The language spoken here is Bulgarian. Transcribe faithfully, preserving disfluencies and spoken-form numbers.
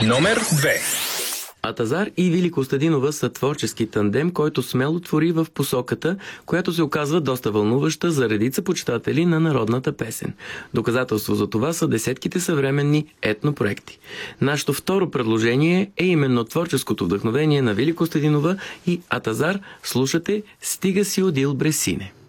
Номер две. Атазар и Вили Костадинова са творчески тандем, който смело твори в посоката, която се оказва доста вълнуваща за редица почитатели на народната песен. Доказателство за това са десетките съвременни етнопроекти. Нашето второ предложение е именно творческото вдъхновение на Вили Костадинова и Атазар. Слушате "Стига си одил Бресине".